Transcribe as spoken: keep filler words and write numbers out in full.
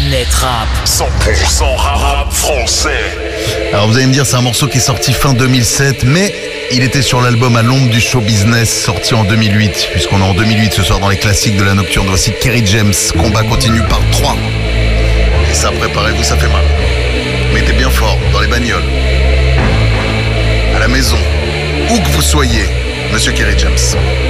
Planète Rap. cent pour cent rap français. Alors vous allez me dire, c'est un morceau qui est sorti fin deux mille sept, mais il était sur l'album À l'ombre du show business, sorti en deux mille huit, puisqu'on est en deux mille huit ce soir dans les classiques de la nocturne. Voici Kerry James, Combat continue par trois. Et ça, préparez-vous, ça fait mal. Mettez bien fort dans les bagnoles, à la maison, où que vous soyez, Monsieur Kerry James.